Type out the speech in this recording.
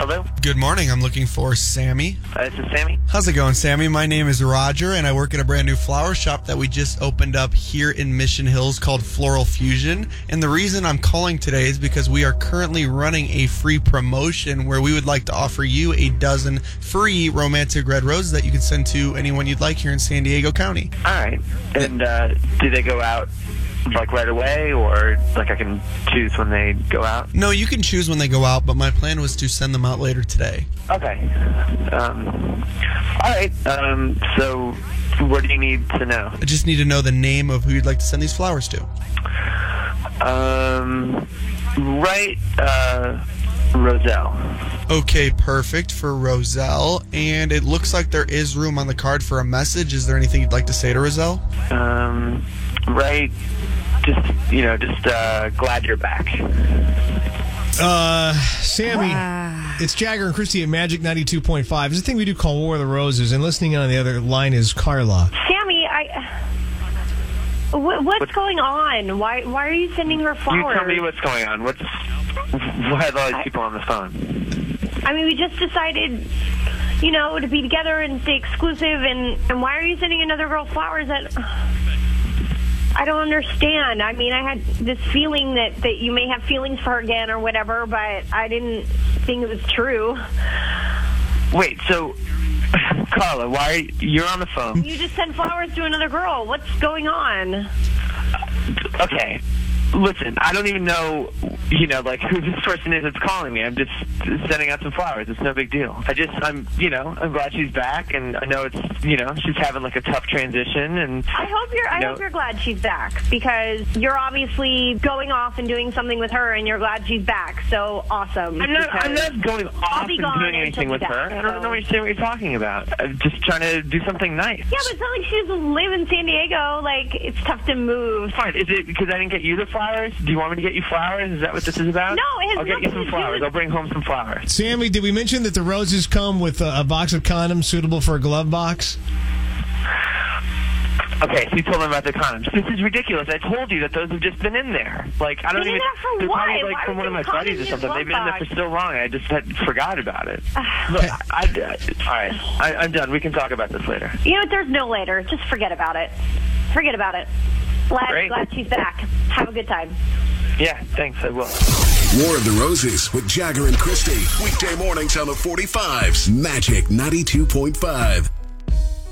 Hello? Good morning. I'm looking for Sammy. This is Sammy. How's it going, Sammy? My name is Roger, and I work at a brand new flower shop that we just opened up here in Mission Hills called Floral Fusion. And the reason I'm calling today is because we are currently running a free promotion where we would like to offer you a dozen free romantic red roses that you can send to anyone you'd like here in San Diego County. All right. And do they go out like right away, or like I can choose when they go out? No, you can choose when they go out, but my plan was to send them out later today. Okay. All right. So what do you need to know? I just need to know the name of who you'd like to send these flowers to. Roselle. Okay, perfect for Roselle. And it looks like there is room on the card for a message. Is there anything you'd like to say to Roselle? Just glad you're back. Sammy, it's Jagger and Christy at Magic 92.5. It's a thing we do called War of the Roses, and listening on the other line is Carla. Sammy, what's going on? Why are you sending her flowers? You tell me what's going on. Why are all these people on the phone? I mean, we just decided, to be together and stay exclusive, and why are you sending another girl flowers that... I don't understand. I mean, I had this feeling that you may have feelings for her again or whatever, but I didn't think it was true. Wait, so, Carla, you're on the phone? You just sent flowers to another girl. What's going on? Okay. Listen, I don't even know, who this person is that's calling me. I'm just sending out some flowers. It's no big deal. I'm glad she's back, and I know it's, she's having like a tough transition, and I hope you're glad she's back, because you're obviously going off and doing something with her, and you're glad she's back. So awesome. I'm not going off and doing anything with her. I don't know what you're talking about. I'm just trying to do something nice. Yeah, but it's not like she doesn't live in San Diego. Like, it's tough to move. Fine. Is it because I didn't get you the flowers? Do you want me to get you flowers? Is that what this is about? No, I'll get you some flowers. I'll bring home some flowers. Sammy, did we mention that the roses come with a box of condoms suitable for a glove box? Okay, so you told them about the condoms. This is ridiculous. I told you that those have just been in there. Like, I don't even... For they're what? probably like from one of my buddies or something. They've been in there for so long, I just forgot about it. Look, all right, I'm done. We can talk about this later. There's no later. Just forget about it. Forget about it. Glad she's back. Have a good time. Yeah, thanks. I will. War of the Roses with Jagger and Christy. Weekday mornings on the 45s. Magic 92.5.